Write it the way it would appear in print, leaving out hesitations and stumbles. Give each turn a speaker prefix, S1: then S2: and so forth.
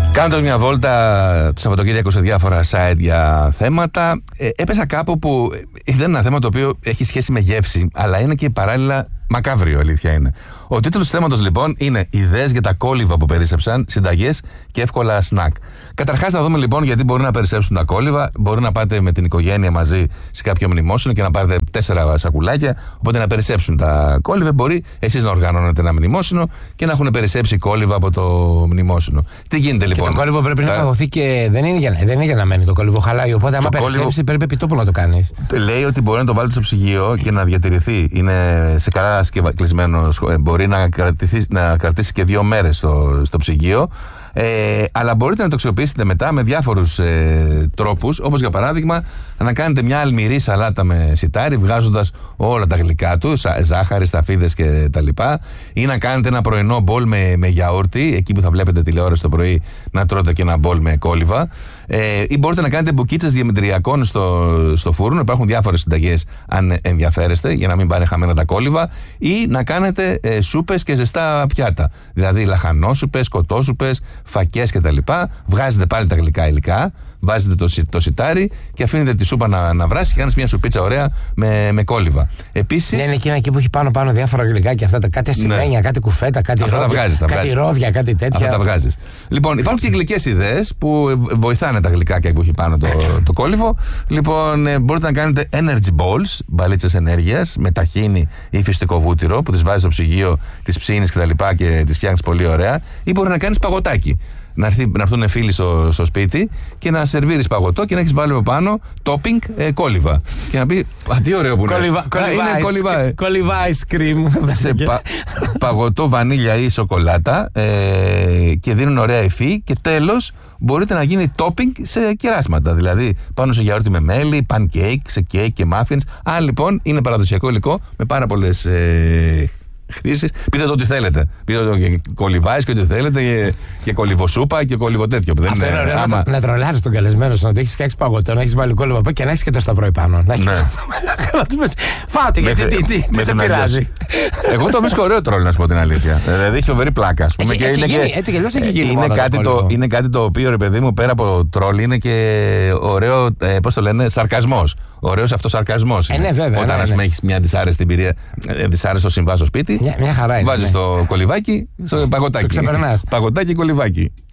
S1: Κάνοντας μια βόλτα το Σαββατοκύριακο σε διάφορα site για θέματα, έπεσα κάπου που ήταν ένα θέμα το οποίο έχει σχέση με γεύση, αλλά είναι και παράλληλα μακάβριο, αλήθεια είναι. Ο τίτλος του θέματος λοιπόν είναι «Ιδέες για τα κόλληβα που περίσσεψαν, συνταγές και εύκολα σνακ». Καταρχάς θα δούμε λοιπόν γιατί μπορεί να περισσέψουν τα κόλληβα. Μπορεί να πάτε με την οικογένεια μαζί σε κάποιο μνημόσυνο και να πάρετε 4 σακουλάκια, οπότε να περισσέψουν τα κόλληβα. Μπορεί εσείς να οργανώνετε ένα μνημόσυνο και να έχουν περισσέψει κόλληβα από το μνημόσυνο. Τι γίνεται λοιπόν?
S2: Και το κόλληβο πρέπει να φαγωθεί και δεν είναι για να μένει. Το κόλληβο χαλάει. Οπότε, άμα περισσέψει, πρέπει επιτόπου να το κάνεις.
S1: Λέει ότι μπορεί να το βάλετε στο ψυγείο και να διατηρηθεί. Είναι σε καλά κλεισμένο. Μπορεί να κρατήσει και 2 μέρες στο ψυγείο. Αλλά μπορείτε να το αξιοποιήσετε μετά με διάφορους τρόπους, όπως για παράδειγμα να κάνετε μια αλμυρή σαλάτα με σιτάρι, βγάζοντας όλα τα γλυκά του, ζάχαρη, σταφίδες και τα λοιπά, ή να κάνετε ένα πρωινό μπολ με γιαούρτι, εκεί που θα βλέπετε τηλεόραση το πρωί, να τρώτε και ένα μπολ με κόλληβα, ή μπορείτε να κάνετε μπουκίτσες διαμετριακών στο φούρνο. Υπάρχουν διάφορες συνταγές αν ενδιαφέρεστε, για να μην πάνε χαμένα τα κόλληβα, ή να κάνετε σούπες και ζεστά πιάτα, δηλαδή λαχανόσουπες, κοτόσουπες, φακές κτλ. Βγάζετε πάλι τα γλυκά υλικά, βάζετε το σιτάρι και αφήνετε τη σούπα να βράσει και κάνεις μια σουπίτσα ωραία με κόλληβα. Επίσης.
S2: Ναι, είναι εκείνα εκεί που έχει πάνω διάφορα γλυκά και αυτά, κάτι ασημένια, ναι, κάτι κουφέτα, κάτι ρόδια, κάτι τέτοια.
S1: Αυτά τα βγάζεις. Λοιπόν, υπάρχουν και γλυκές ιδέες που βοηθάνε τα γλυκάκια που έχει πάνω το κόλληβο. Λοιπόν, μπορείτε να κάνετε energy balls, μπαλίτσες ενέργειας, με ταχίνι ή φυστικό βούτυρο που τις βάζεις στο ψυγείο, τις ψήνεις κτλ. Και τις φτιάχνεις πολύ ωραία. Ή μπορεί να κάνεις παγωτάκι. Να έρθουν φίλοι στο σπίτι και να σερβίρεις παγωτό και να έχεις βάλει από πάνω topping κόλληβα. Και να πει, τι ωραίο που είναι.
S2: Κόλληβα ice cream.
S1: Σε παγωτό, βανίλια ή σοκολάτα και δίνουν ωραία υφή. Και τέλος, μπορείτε να γίνει topping σε κεράσματα. Δηλαδή πάνω σε γιαούρτι με μέλι, pancake, σε cake και muffins. Αν λοιπόν είναι παραδοσιακό υλικό με πάρα πολλές χρήσεις. Πείτε το ό,τι θέλετε. Πείτε το και κολυβάεις και ό,τι θέλετε και κολυβοσούπα και κολυβοτέτοιο.
S2: Αυτό είναι ωραίο να τρολάρεις τον καλεσμένο σου, να το έχεις φτιάξει παγωτό, να έχεις βάλει κόλληβα και να έχεις και το σταυρό επάνω. Να του πεις φάτε γιατί τι σε πειράζει.
S1: Εγώ το βρίσκω ωραίο τρόλ, να σου πω την αλήθεια. Δηλαδή έχει φοβερή πλάκα.
S2: Έτσι κι αλλιώς έχει γίνει.
S1: Είναι κάτι το οποίο, ρε παιδί μου, πέρα από τρόλ είναι και ωραίο, πώς το λένε, σαρκασμός. Ωραίος αυτοσαρκασμός.
S2: Ναι, βέβαια.
S1: Όταν ας πούμε έχεις μια δυσάρεστη εμπειρία, δυσάρεστο συμβά στο σπίτι.
S2: Μια χαρά είναι.
S1: Βάζεις το κολυβάκι στο παγωτάκι.
S2: Το ξεπερνάς.
S1: Παγωτάκι, κολυβάκι.